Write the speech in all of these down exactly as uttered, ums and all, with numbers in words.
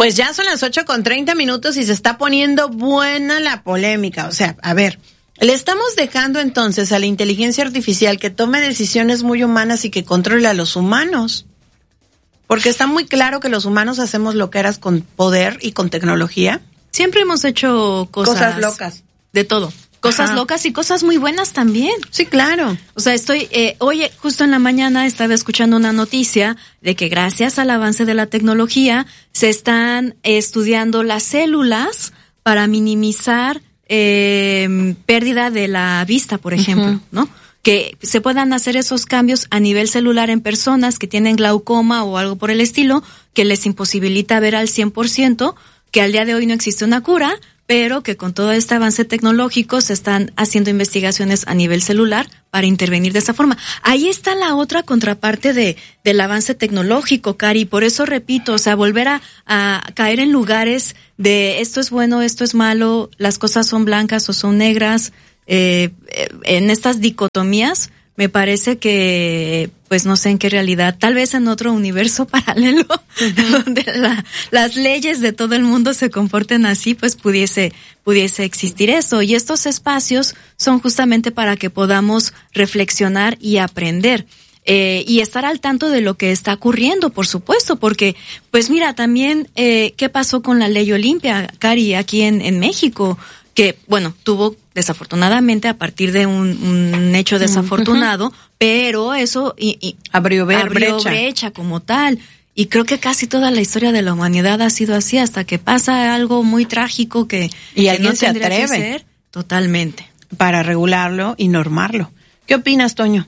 Pues ya son las ocho con treinta minutos y se está poniendo buena la polémica. O sea, a ver, le estamos dejando entonces a la inteligencia artificial que tome decisiones muy humanas y que controle a los humanos. Porque está muy claro que los humanos hacemos loqueras con poder y con tecnología. Siempre hemos hecho cosas, cosas locas. De todo. Cosas Ajá. locas y cosas muy buenas también. Sí, claro. O sea, estoy, eh, hoy justo en la mañana estaba escuchando una noticia de que gracias al avance de la tecnología se están eh, estudiando las células para minimizar eh, pérdida de la vista, por ejemplo, uh-huh. ¿no? Que se puedan hacer esos cambios a nivel celular en personas que tienen glaucoma o algo por el estilo, que les imposibilita ver al cien por ciento, que al día de hoy no existe una cura, pero que con todo este avance tecnológico se están haciendo investigaciones a nivel celular para intervenir de esa forma. Ahí está la otra contraparte de del avance tecnológico, Cari, por eso repito, o sea, volver a, a caer en lugares de esto es bueno, esto es malo, las cosas son blancas o son negras, eh, en estas dicotomías, me parece que, pues no sé en qué realidad, tal vez en otro universo paralelo, uh-huh. donde la, las leyes de todo el mundo se comporten así, pues pudiese, pudiese existir eso. Y estos espacios son justamente para que podamos reflexionar y aprender. Eh, y estar al tanto de lo que está ocurriendo, por supuesto, porque, pues mira, también, eh, ¿qué pasó con la ley Olimpia, Cari, aquí en, en México? Que, bueno, tuvo desafortunadamente a partir de un, un hecho desafortunado, uh-huh. pero eso y, y abrió, ver, abrió brecha. brecha como tal. Y creo que casi toda la historia de la humanidad ha sido así, hasta que pasa algo muy trágico que, y que alguien no se atreve que ser, totalmente para regularlo y normarlo. ¿Qué opinas, Toño?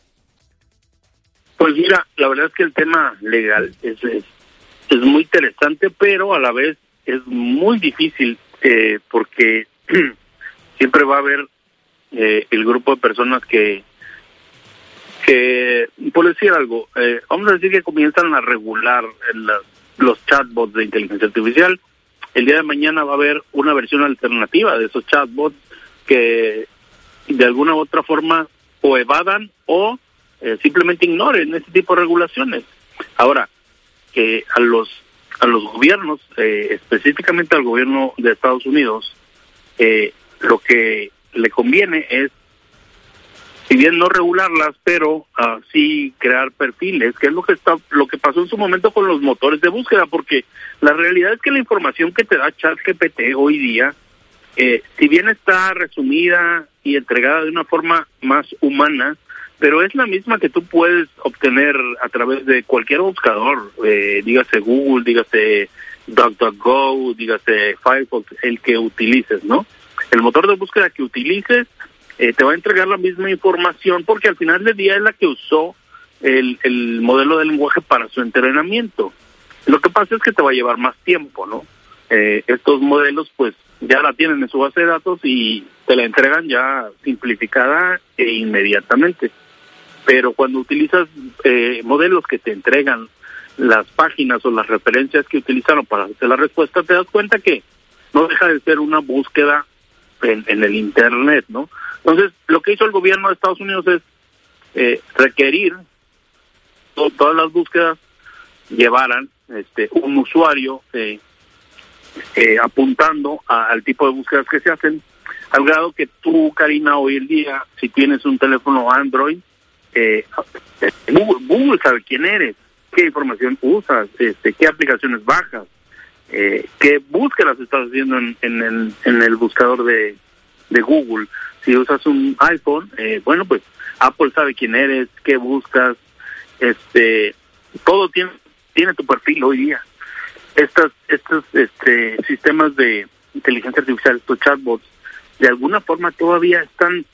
Pues mira, la verdad es que el tema legal es, es, es muy interesante, pero a la vez es muy difícil eh, porque siempre va a haber eh, el grupo de personas que, que por decir algo, eh, vamos a decir que comienzan a regular la, los chatbots de inteligencia artificial. El día de mañana va a haber una versión alternativa de esos chatbots que de alguna u otra forma o evadan o eh, simplemente ignoren ese tipo de regulaciones. Ahora, que a los a los gobiernos, eh, específicamente al gobierno de Estados Unidos, eh, lo que le conviene es, si bien no regularlas, pero uh, sí crear perfiles, que es lo que está, lo que pasó en su momento con los motores de búsqueda, porque la realidad es que la información que te da ChatGPT hoy día, eh, si bien está resumida y entregada de una forma más humana, pero es la misma que tú puedes obtener a través de cualquier buscador, eh, dígase Google, dígase DuckDuckGo, dígase Firefox, el que utilices, ¿no? El motor de búsqueda que utilices eh, te va a entregar la misma información porque al final del día es la que usó el, el modelo de lenguaje para su entrenamiento. Lo que pasa es que te va a llevar más tiempo, ¿no? Eh, estos modelos pues ya la tienen en su base de datos y te la entregan ya simplificada e inmediatamente. Pero cuando utilizas eh, modelos que te entregan las páginas o las referencias que utilizaron para hacer la respuesta, te das cuenta que no deja de ser una búsqueda en, en el Internet, ¿no? Entonces, lo que hizo el gobierno de Estados Unidos es eh, requerir to- todas las búsquedas llevaran este un usuario eh, eh, apuntando a, al tipo de búsquedas que se hacen, al grado que tú, Karina, hoy en día, si tienes un teléfono Android, Eh, Google, Google sabe quién eres, qué información usas, este, qué aplicaciones bajas, eh, qué búsquedas estás haciendo en, en, el, en el buscador de, de Google. Si usas un iPhone, eh, bueno, pues Apple sabe quién eres, qué buscas, este, todo tiene tiene tu perfil hoy día. Estas, estos este, sistemas de inteligencia artificial, estos chatbots, de alguna forma todavía están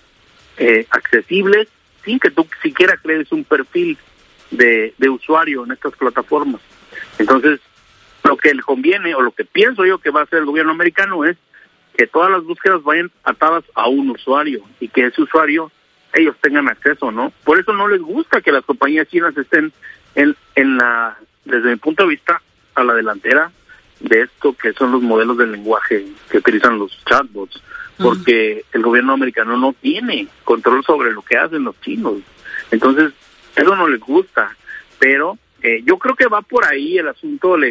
eh, accesibles sin que tú siquiera crees un perfil de, de usuario en estas plataformas. Entonces, lo que le conviene, o lo que pienso yo que va a hacer el gobierno americano, es que todas las búsquedas vayan atadas a un usuario y que ese usuario, ellos tengan acceso, ¿no? Por eso no les gusta que las compañías chinas estén en, en la, desde mi punto de vista, a la delantera de esto que son los modelos de lenguaje que utilizan los chatbots, porque uh-huh. el gobierno americano no tiene control sobre lo que hacen los chinos. Entonces, eso no les gusta, pero eh, yo creo que va por ahí el asunto legal,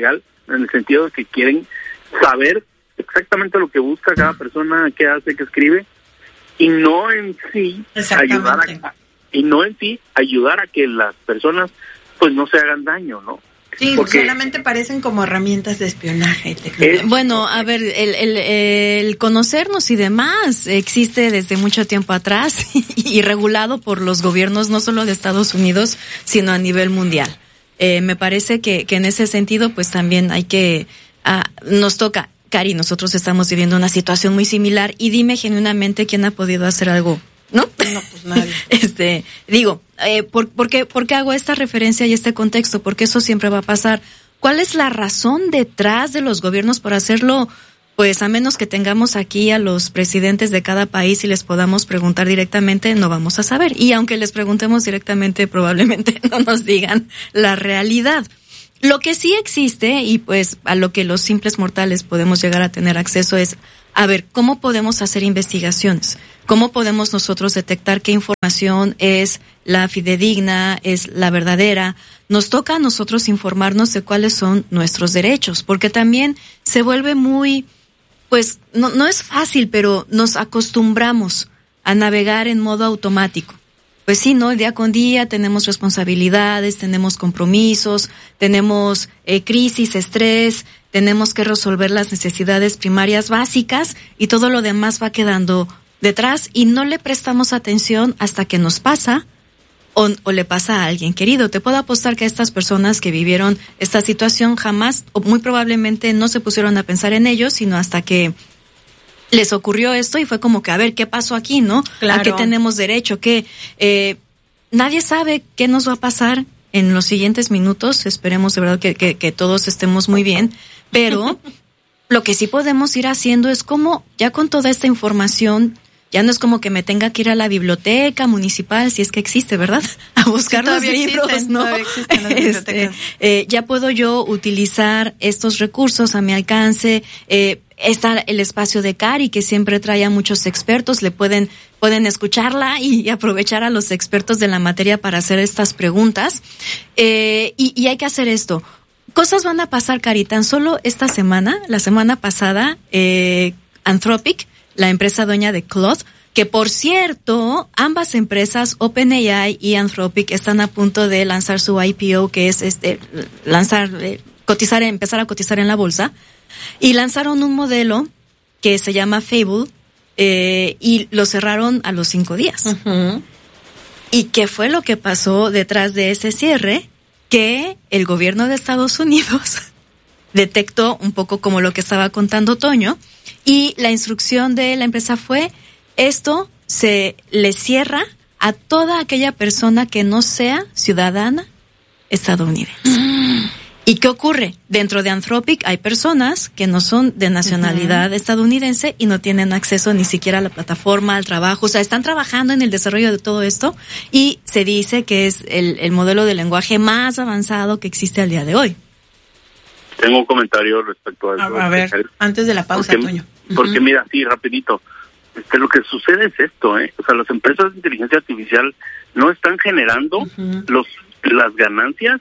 en el sentido de que quieren saber exactamente lo que busca cada persona, qué hace, qué escribe, y no en sí ayudar a, y no en sí ayudar a que las personas pues no se hagan daño, ¿no? Sí, porque solamente parecen como herramientas de espionaje. Eh, bueno, a ver, el, el, el conocernos y demás existe desde mucho tiempo atrás y regulado por los gobiernos no solo de Estados Unidos, sino a nivel mundial. Eh, me parece que, que en ese sentido, pues también hay que, ah, nos toca, Cari, nosotros estamos viviendo una situación muy similar y dime genuinamente quién ha podido hacer algo, ¿no? No, pues nadie. Este, digo, eh, ¿por, por qué, por qué hago esta referencia y este contexto? Porque eso siempre va a pasar. ¿Cuál es la razón detrás de los gobiernos por hacerlo? Pues a menos que tengamos aquí a los presidentes de cada país y les podamos preguntar directamente, no vamos a saber. Y aunque les preguntemos directamente, probablemente no nos digan la realidad. Lo que sí existe, y pues a lo que los simples mortales podemos llegar a tener acceso es, a ver, ¿cómo podemos hacer investigaciones? ¿Cómo podemos nosotros detectar qué información es la fidedigna, es la verdadera? Nos toca a nosotros informarnos de cuáles son nuestros derechos, porque también se vuelve muy, pues, no, no es fácil, pero nos acostumbramos a navegar en modo automático. Pues sí, ¿no? Día con día tenemos responsabilidades, tenemos compromisos, tenemos eh, crisis, estrés, tenemos que resolver las necesidades primarias básicas y todo lo demás va quedando detrás y no le prestamos atención hasta que nos pasa o, o le pasa a alguien querido. Te puedo apostar que estas personas que vivieron esta situación jamás o muy probablemente no se pusieron a pensar en ello, sino hasta que les ocurrió esto y fue como que, a ver, ¿qué pasó aquí, no? Claro. ¿A qué tenemos derecho? ¿Qué? Eh, nadie sabe qué nos va a pasar en los siguientes minutos. Esperemos de verdad que, que, que todos estemos muy bien. Pero lo que sí podemos ir haciendo es como, ya con toda esta información, ya no es como que me tenga que ir a la biblioteca municipal, si es que existe, ¿verdad? A buscar sí, los libros, existen, ¿no? Existen las este, eh, ya puedo yo utilizar estos recursos a mi alcance. Eh, está el espacio de Cari, que siempre trae a muchos expertos, le pueden, pueden escucharla y aprovechar a los expertos de la materia para hacer estas preguntas. Eh, y, y hay que hacer esto. Cosas van a pasar, Cari, tan solo esta semana, la semana pasada, eh, Anthropic, la empresa dueña de Claude, que por cierto, ambas empresas, OpenAI y Anthropic, están a punto de lanzar su I P O, que es este, lanzar, eh, cotizar, empezar a cotizar en la bolsa, y lanzaron un modelo que se llama Fable, eh, y lo cerraron a los cinco días. Uh-huh. ¿Y qué fue lo que pasó detrás de ese cierre? Que el gobierno de Estados Unidos detectó un poco como lo que estaba contando Toño, y la instrucción de la empresa fue, esto se le cierra a toda aquella persona que no sea ciudadana estadounidense. Mm. ¿Y qué ocurre? Dentro de Anthropic hay personas que no son de nacionalidad uh-huh. estadounidense y no tienen acceso ni siquiera a la plataforma, al trabajo. O sea, están trabajando en el desarrollo de todo esto y se dice que es el, el modelo de lenguaje más avanzado que existe al día de hoy. Tengo un comentario respecto a eso. A, a ver, antes de la pausa, porque, Toño. Porque uh-huh. mira, sí, rapidito. Este, lo que sucede es esto, ¿eh? O sea, las empresas de inteligencia artificial no están generando uh-huh. los las ganancias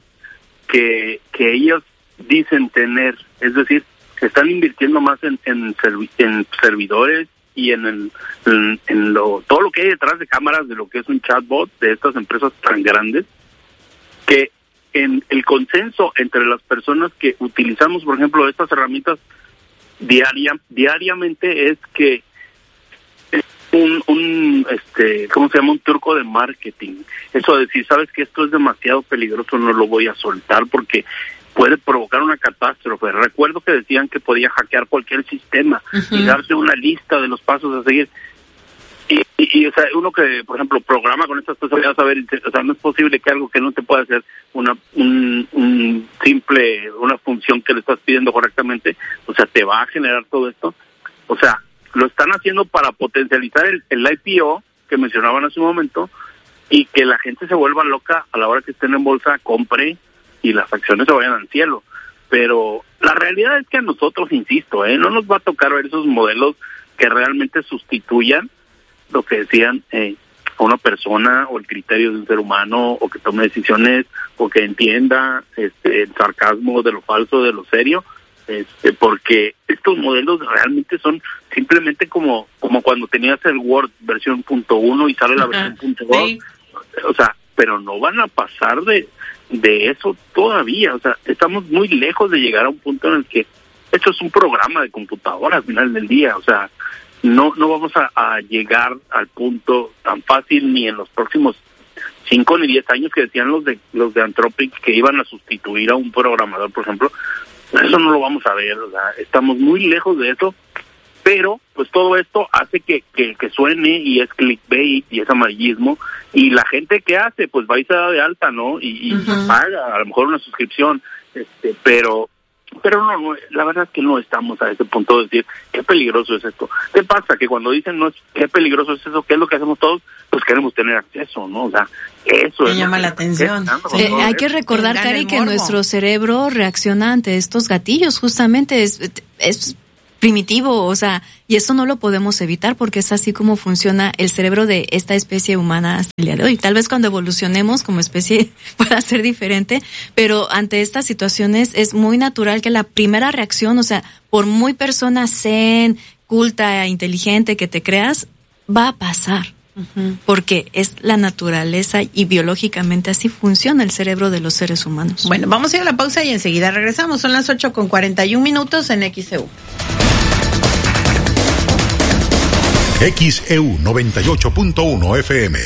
que que ellos dicen tener. Es decir, están invirtiendo más en en, servi- en servidores y en, el, en, en lo todo lo que hay detrás de cámaras de lo que es un chatbot de estas empresas tan grandes, que en el consenso entre las personas que utilizamos, por ejemplo, estas herramientas diaria diariamente es que es un un este ¿cómo se llama? Un truco de marketing. Eso de decir, sabes que esto es demasiado peligroso, no lo voy a soltar porque puede provocar una catástrofe. Recuerdo que decían que podía hackear cualquier sistema uh-huh. y darte una lista de los pasos a seguir. Y, y, y o sea, uno que, por ejemplo, programa con estas cosas, ya saber, o sea, no es posible que algo que no te pueda hacer una un, un simple, una función que le estás pidiendo correctamente, o sea, te va a generar todo esto. O sea, lo están haciendo para potencializar el, el I P O que mencionaban hace un momento y que la gente se vuelva loca a la hora que estén en bolsa, compre y las acciones se vayan al cielo. Pero la realidad es que a nosotros, insisto, eh, no nos va a tocar ver esos modelos que realmente sustituyan lo que decían eh, a una persona o el criterio de un ser humano, o que tome decisiones, o que entienda este el sarcasmo de lo falso, de lo serio, este porque estos modelos realmente son simplemente como como cuando tenías el Word versión punto uno y sale la versión punto dos, sí. O sea, pero no van a pasar de de eso todavía, o sea, estamos muy lejos de llegar a un punto en el que esto es un programa de computadora al final del día, o sea, no no vamos a, a llegar al punto tan fácil ni en los próximos cinco ni diez años que decían los de los de Anthropic que iban a sustituir a un programador, por ejemplo. Eso no lo vamos a ver, o sea, estamos muy lejos de eso, pero pues todo esto hace que, que, que suene y es clickbait y es amarillismo, y la gente que hace pues va y se da de alta, ¿no? Y, y uh-huh. paga a lo mejor una suscripción, este, pero pero no, no, la verdad es que no estamos a ese punto de decir qué peligroso es esto. ¿Qué pasa? Que cuando dicen no es qué peligroso es eso, ¿qué es lo que hacemos todos? Pues queremos tener acceso, ¿no? O sea, eso me llama la atención. Sí, eh, hay que recordar, Cari, que nuestro cerebro reacciona ante estos gatillos, justamente es, es primitivo, o sea, y esto no lo podemos evitar porque es así como funciona el cerebro de esta especie humana hasta el día de hoy. Tal vez cuando evolucionemos como especie pueda ser diferente, pero ante estas situaciones es muy natural que la primera reacción, o sea, por muy persona zen, culta, inteligente que te creas, va a pasar. Uh-huh. Porque es la naturaleza y biológicamente así funciona el cerebro de los seres humanos. Bueno, vamos a ir a la pausa y enseguida regresamos. Son las ocho con cuarenta y un minutos en X E U. X E U noventa y ocho punto uno F M.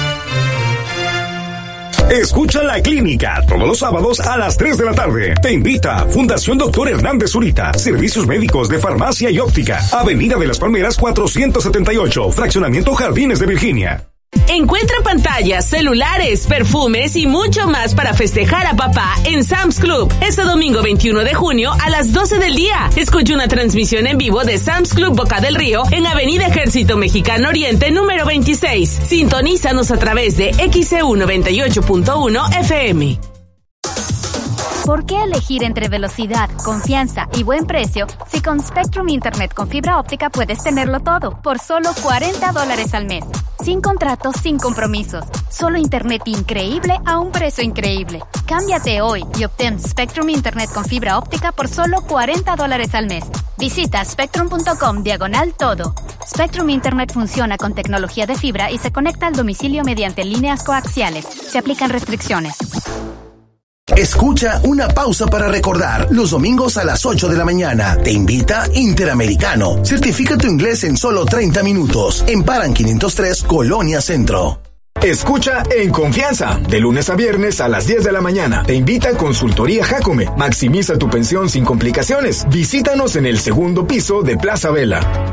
Escucha La Clínica todos los sábados a las tres de la tarde. Te invita Fundación Doctor Hernández Zurita. Servicios médicos de farmacia y óptica. Avenida de las Palmeras cuatrocientos setenta y ocho. Fraccionamiento Jardines de Virginia. Encuentra pantallas, celulares, perfumes y mucho más para festejar a papá en Sam's Club. Este domingo veintiuno de junio a las doce del día. Escucha una transmisión en vivo de Sam's Club Boca del Río en Avenida Ejército Mexicano Oriente número veintiséis. Sintonízanos a través de X E U noventa y ocho punto uno F M. ¿Por qué elegir entre velocidad, confianza y buen precio si con Spectrum Internet con fibra óptica puedes tenerlo todo por solo cuarenta dólares al mes? Sin contratos, sin compromisos. Solo internet increíble a un precio increíble. Cámbiate hoy y obtén Spectrum Internet con fibra óptica por solo cuarenta dólares al mes. Visita spectrum.com diagonal todo. Spectrum Internet funciona con tecnología de fibra y se conecta al domicilio mediante líneas coaxiales. Se aplican restricciones. Escucha una pausa para recordar. Los domingos a las ocho de la mañana. Te invita Interamericano. Certifica tu inglés en solo treinta minutos. En Paran quinientos tres, Colonia Centro. Escucha En Confianza, de lunes a viernes a las diez de la mañana. Te invita Consultoría Jacome. Maximiza tu pensión sin complicaciones. Visítanos en el segundo piso de Plaza Vela.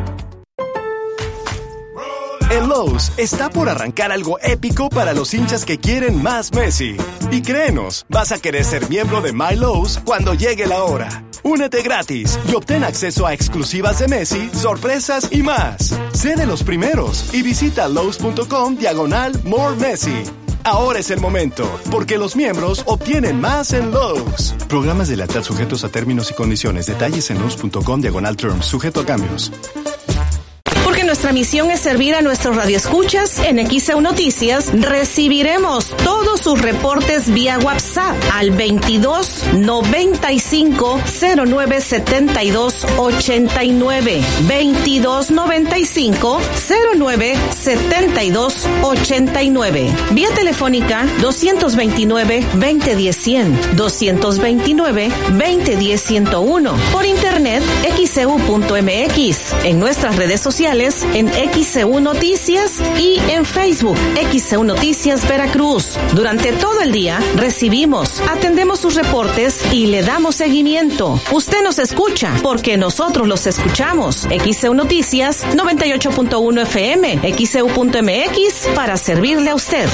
En Lowe's está por arrancar algo épico para los hinchas que quieren más Messi. Y créenos, vas a querer ser miembro de My Lowe's cuando llegue la hora. Únete gratis y obtén acceso a exclusivas de Messi, sorpresas y más. Sé de los primeros y visita Lowe's.com diagonal More Messi. Ahora es el momento, porque los miembros obtienen más en Lowe's. Programas de lealtad sujetos a términos y condiciones. Detalles en Lowe's.com diagonal terms, sujeto a cambios. Porque nuestra misión es servir a nuestros radioescuchas en X E U Noticias, recibiremos todos sus reportes vía WhatsApp al veintidós noventa y cinco cero nueve setenta y dos ochenta y nueve. veintidós noventa y cinco cero nueve setenta y dos ochenta y nueve. Vía telefónica doscientos veintinueve veinte diez cien, doscientos veintinueve veinte diez ciento uno. Por internet X E U punto M X. En nuestras redes sociales en X E U Noticias y en Facebook X E U Noticias Veracruz. Durante todo el día recibimos, atendemos sus reportes y le damos seguimiento. Usted nos escucha porque nosotros los escuchamos. X E U Noticias noventa y ocho punto uno F M, X E U punto M X para servirle a usted.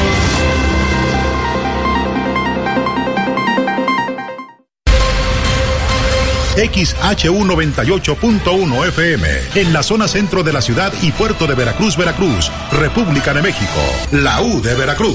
X H U noventa y ocho punto uno F M, en la zona centro de la ciudad y puerto de Veracruz, Veracruz, República de México, la U de Veracruz.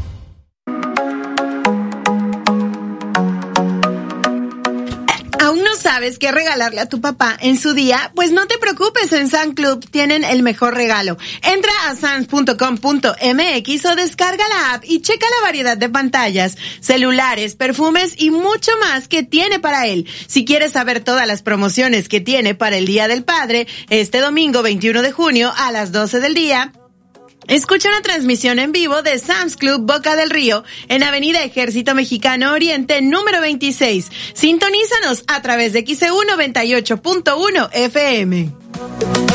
Aún no sabes qué regalarle a tu papá en su día, pues no te preocupes, en Sam's Club tienen el mejor regalo. Entra a sams punto com punto m x o descarga la app y checa la variedad de pantallas, celulares, perfumes y mucho más que tiene para él. Si quieres saber todas las promociones que tiene para el Día del Padre, este domingo veintiuno de junio a las doce del día, escucha una transmisión en vivo de Sam's Club Boca del Río en Avenida Ejército Mexicano Oriente, número veintiséis. Sintonízanos a través de X E U noventa y ocho punto uno F M.